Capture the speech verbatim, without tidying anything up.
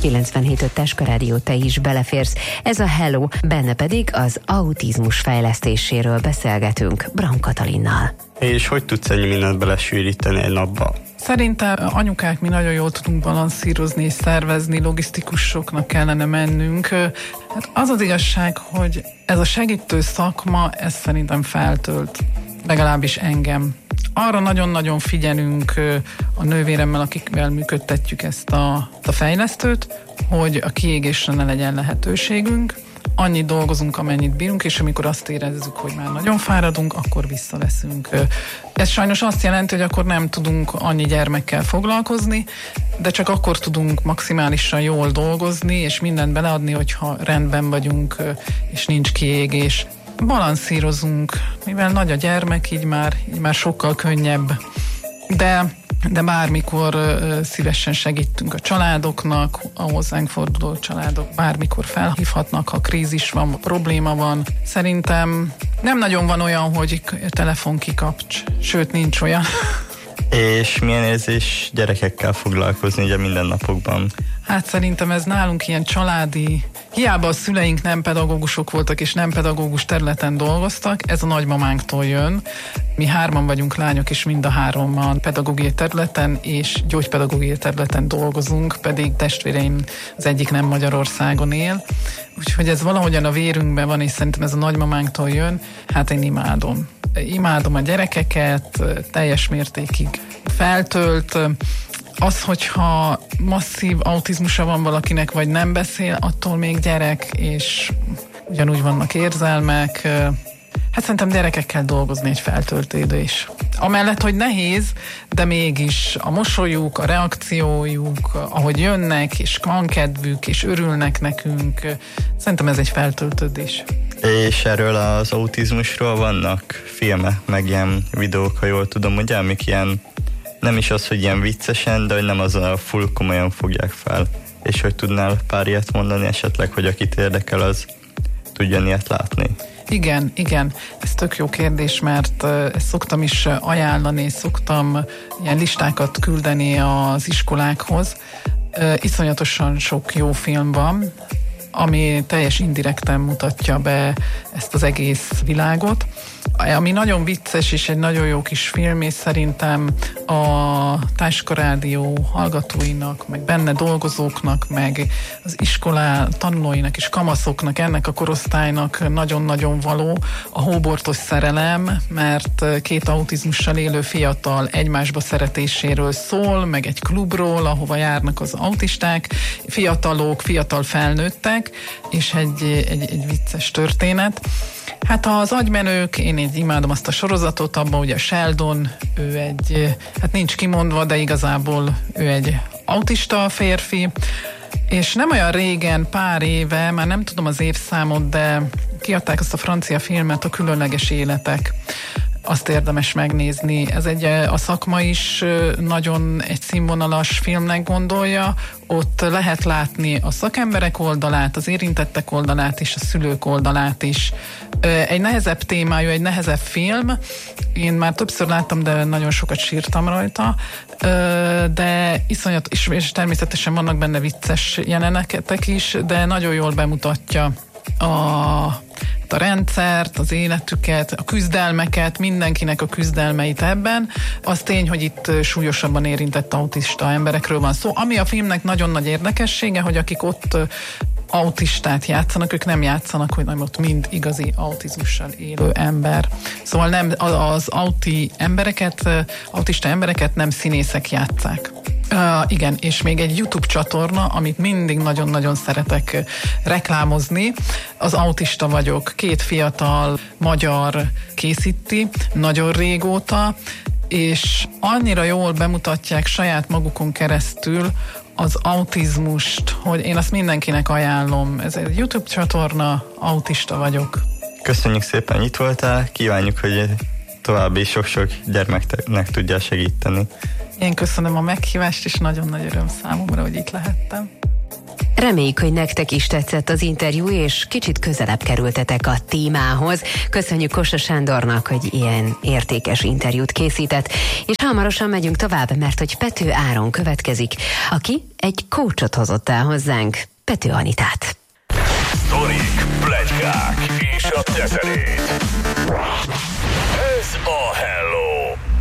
kilencvenhét öt Teska Rádió, te is beleférsz. Ez a Hello, benne pedig az autizmus fejlesztéséről beszélgetünk Braun Katalinnal. És hogy tudsz ennyi mindent belesűríteni egy napba? Szerintem anyukák mi nagyon jól tudunk balanszírozni és szervezni, logisztikusoknak kellene mennünk. Hát az az igazság, hogy ez a segítő szakma, ez szerintem feltölt, legalábbis engem. Arra nagyon-nagyon figyelünk a nővéremmel, akikvel működtetjük ezt a, a fejlesztőt, hogy a kiégésre ne legyen lehetőségünk. Annyit dolgozunk, amennyit bírunk, és amikor azt érezzük, hogy már nagyon fáradunk, akkor visszaveszünk. Ez sajnos azt jelenti, hogy akkor nem tudunk annyi gyermekkel foglalkozni, de csak akkor tudunk maximálisan jól dolgozni, és mindent beleadni, hogyha rendben vagyunk, és nincs kiégés. Balanszírozunk, mivel nagy a gyermek, így már, így már sokkal könnyebb. De, de bármikor uh, szívesen segítünk a családoknak, a hozzánk forduló családok bármikor felhívhatnak, ha krízis van, probléma van. Szerintem nem nagyon van olyan, hogy telefon kikapcs, sőt nincs olyan. És milyen érzés gyerekekkel foglalkozni ugye mindennapokban? Hát szerintem ez nálunk ilyen családi, hiába a szüleink nem pedagógusok voltak és nem pedagógus területen dolgoztak, ez a nagymamánktól jön. Mi hárman vagyunk lányok, és mind a hárommal pedagógiai területen és gyógypedagógiai területen dolgozunk, pedig testvéreim az egyik nem Magyarországon él. Úgyhogy ez valahogyan a vérünkben van, és szerintem ez a nagymamánktól jön. Hát én imádom. Imádom a gyerekeket, teljes mértékig feltölt. Az, hogyha masszív autizmusa van valakinek, vagy nem beszél, attól még gyerek, és ugyanúgy vannak érzelmek. Hát szerintem gyerekekkel dolgozni egy feltöltődés. Amellett, hogy nehéz, de mégis a mosolyuk, a reakciójuk, ahogy jönnek, és van kedvük, és örülnek nekünk, szerintem ez egy feltöltődés. És erről az autizmusról vannak filmek, meg ilyen videók, ha jól tudom, ugye, amik ilyen, nem is az, hogy ilyen viccesen, de hogy nem az a full komolyan fogják fel. És hogy tudnál pár ilyet mondani esetleg, hogy akit érdekel, az tudjon ilyet látni? Igen, igen, ez tök jó kérdés, mert ezt szoktam is ajánlani, és szoktam ilyen listákat küldeni az iskolákhoz. Iszonyatosan sok jó film van, ami teljes indirekten mutatja be ezt az egész világot. Ami nagyon vicces és egy nagyon jó kis film, és szerintem a Teska Rádió hallgatóinak, meg benne dolgozóknak, meg az iskolá tanulóinak és kamaszoknak, ennek a korosztálynak nagyon-nagyon való a Hóbortos szerelem, mert két autizmussal élő fiatal egymásba szeretéséről szól, meg egy klubról, ahova járnak az autisták, fiatalok, fiatal felnőttek, és egy, egy, egy vicces történet. Hát az agymenők, én így imádom azt a sorozatot, abban ugye Sheldon, ő egy, hát nincs kimondva, de igazából ő egy autista férfi, és nem olyan régen, pár éve, már nem tudom az évszámot, de kiadták azt a francia filmet, a Különleges életek. Azt érdemes megnézni. Ez egy, a szakma is nagyon egy színvonalas filmnek gondolja. Ott lehet látni a szakemberek oldalát, az érintettek oldalát és a szülők oldalát is. Egy nehezebb témájú, egy nehezebb film. Én már többször láttam, de nagyon sokat sírtam rajta. De iszonyat, és természetesen vannak benne vicces jelenetek is, de nagyon jól bemutatja a a rendszert, az életüket, a küzdelmeket, mindenkinek a küzdelmeit ebben. Az tény, hogy itt súlyosabban érintett autista emberekről van szó. Ami a filmnek nagyon nagy érdekessége, hogy akik ott autistát játszanak, ők nem játszanak, hogy nem ott mind igazi autizmussal élő ember. Szóval nem az auti embereket, autista embereket nem színészek játsszák. Uh, igen, és még egy YouTube csatorna, amit mindig nagyon-nagyon szeretek reklámozni, az Autista vagyok. Két fiatal magyar készíti, nagyon régóta, és annyira jól bemutatják saját magukon keresztül az autizmust, hogy én azt mindenkinek ajánlom. Ez egy YouTube csatorna, Autista vagyok. Köszönjük szépen, itt voltál, kívánjuk, hogy további sok-sok gyermeknek tudjál segíteni. Én köszönöm a meghívást, és nagyon nagy öröm számomra, hogy itt lehettem. Reméljük, hogy nektek is tetszett az interjú, és kicsit közelebb kerültetek a témához. Köszönjük Kósa Sándornak, hogy ilyen értékes interjút készített, és hamarosan megyünk tovább, mert hogy Pető Áron következik, aki egy coachot hozott el hozzánk, Pető Anitát. Sztorik, pletykák és a teterét.